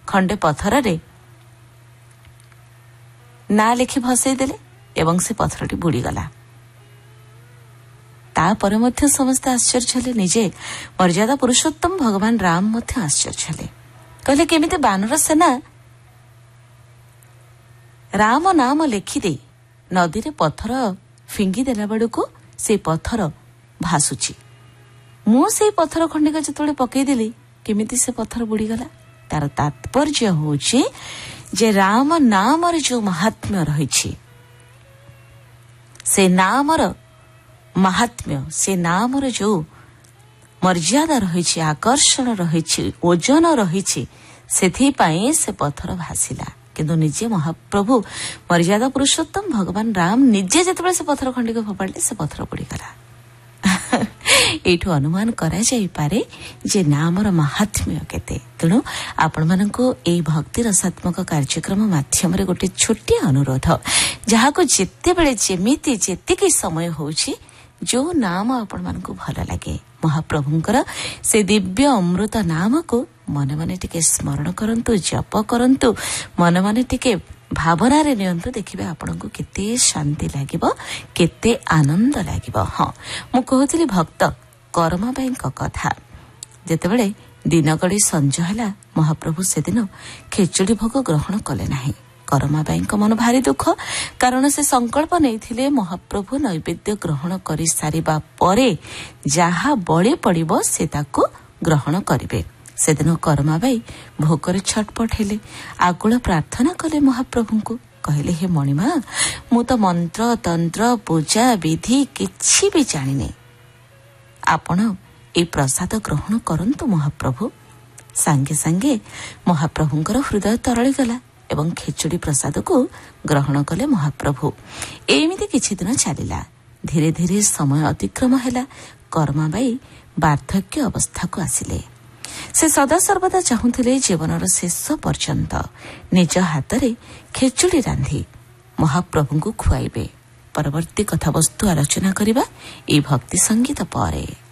ଖଣ୍ଡେ ପଥରରେ ନାଁ ଲେଖି ଭସେଇ ଦେଲେ ଏବଂ ସେ ପଥରଟି ବୁଡ଼ିଗଲା। ତାପରେ ମଧ୍ୟ ସମସ୍ତେ ଆଶ୍ଚର୍ଯ୍ୟ ହେଲେ। ନିଜେ ମର୍ଯ୍ୟାଦା ପୁରୁଷୋତ୍ତମ ଭଗବାନ ରାମ ମଧ୍ୟ ଆଶ୍ଚର୍ଯ୍ୟ ହେଲେ। କହିଲେ କେମିତି ବାନର ସେନା ରାମ ନାମ ଲେଖିଦେଇ ନଦୀରେ ପଥର ଫିଙ୍ଗି ଦେଲା ବେଳକୁ ସେ ପଥର ଭାସୁଛି। ମୁଁ ସେଇ ପଥର ଖଣ୍ଡିକ ଯେତେବେଳେ ପକେଇଦେଲି କେମିତି ସେ ପଥର ବୁଡ଼ିଗଲା। ତାର ତାତ୍ପର୍ଯ୍ୟ ହେଉଛି ଯେ ରାମ ନାମର ଯୋଉ ମହାତ୍ମ୍ୟ ରହିଛି, ସେ ନାମର ମହାତ୍ମ୍ୟ, ସେ ନାମର ଯୋଉ ମର୍ଯ୍ୟାଦା ରହିଛି, ଆକର୍ଷଣ ରହିଛି, ଓଜନ ରହିଛି, ସେଥିପାଇଁ ସେ ପଥର ଭାସିଲା। କିନ୍ତୁ ନିଜେ ମହାପ୍ରଭୁ ମର୍ଯ୍ୟାଦା ପୁରୁଷୋତ୍ତମ ଭଗବାନ ରାମ ନିଜେ ଯେତେବେଳେ ସେ ପଥର ଖଣ୍ଡିକ ଫୋପାଡ଼ିଲେ ସେ ପଥର ବୁଡ଼ିଗଲା। ଏଇଠୁ ଅନୁମାନ କରାଯାଇପାରେ ଯେ ନାମର ମାହାତ୍ମ୍ୟ କେତେ। ତେଣୁ ଆପଣମାନଙ୍କୁ ଏହି ଭକ୍ତି ରସାତ୍ମକ କାର୍ଯ୍ୟକ୍ରମ ମାଧ୍ୟମରେ ଗୋଟେ ଛୋଟିଆ ଅନୁରୋଧ, ଯାହାକୁ ଯେତେବେଳେ ଯେମିତି ଯେତିକି ସମୟ ହେଉଛି ଯୋଉ ନାମ ଆପଣମାନଙ୍କୁ ଭଲ ଲାଗେ ମହାପ୍ରଭୁଙ୍କର ସେ ଦିବ୍ୟ ଅମୃତ ନାମକୁ ମନେ ମନେ ଟିକେ ସ୍ମରଣ କରନ୍ତୁ, ଜପ କରନ୍ତୁ, ମନେ ମନେ ଟିକେ ଭାବନାରେ ନିଅନ୍ତୁ। ଦେଖିବେ ଆପଣଙ୍କୁ କେତେ ଶାନ୍ତି ଲାଗିବ, କେତେ ଆନନ୍ଦ ଲାଗିବ। ହଁ, ମୁଁ କହୁଥିଲି ଭକ୍ତ କରମାବାଇଙ୍କ କଥା। ଯେତେବେଳେ ଦିନ ଗଡ଼ି ସଞ୍ଜ ହେଲା ମହାପ୍ରଭୁ ସେଦିନ ଖେଚୁଡ଼ି ଭୋଗ ଗ୍ରହଣ କଲେ ନାହିଁ। କରମାବାଇଙ୍କ ମନ ଭାରି ଦୁଃଖ, କାରଣ ସେ ସଂକଳ୍ପ ନେଇଥିଲେ ମହାପ୍ରଭୁ ନୈବେଦ୍ୟ ଗ୍ରହଣ କରିସାରିବା ପରେ ଯାହା ବଳି ପଡ଼ିବ ସେ ତାକୁ ଗ୍ରହଣ କରିବେ। ସେଦିନ କରମାବାଇ ଭୋକରେ ଛଟପଟ ହେଲେ, ଆଗୁଳ ପ୍ରାର୍ଥନା କଲେ ମହାପ୍ରଭୁଙ୍କୁ। କହିଲେ, ହେ ମଣିମା, ମୁଁ ତ ମନ୍ତ୍ର ତନ୍ତ୍ର ପୂଜା ବିଧି କିଛି ବି ଜାଣିନି, ଆପଣ এই ପ୍ରସାଦ ଗ୍ରହଣ କରନ୍ତୁ ମହାପ୍ରଭୁ। ସାଙ୍ଗେ ସାଙ୍ଗେ ମହାପ୍ରଭୁଙ୍କର ହୃଦୟ ତରଳିଗଲା ଏବଂ ଖେଚୁଡ଼ି ପ୍ରସାଦକୁ ଗ୍ରହଣ କଲେ ମହାପ୍ରଭୁ। ଏମିତି କିଛି ଦିନ ଚାଲିଲା। ଧୀରେ ଧୀରେ ସମୟ ଅତିକ୍ରମ ହେଲା। କରମାବାଇ ବାର୍ଦ୍ଧକ୍ୟ ଅବସ୍ଥାକୁ ଆସିଲେ। ସେ ସଦାସର୍ବଦା ଚାହୁଁଥିଲେ ଜୀବନର ଶେଷ ପର୍ଯ୍ୟନ୍ତ ନିଜ ହାତରେ ଖେଚୁଡ଼ି ରାନ୍ଧି ମହାପ୍ରଭୁଙ୍କୁ ଖୁଆଇବେ। ପରବର୍ତ୍ତୀ କଥାବସ୍ତୁ ଆଲୋଚନା କରିବା ଏହି ଭକ୍ତି ସଙ୍ଗୀତ ପରେ।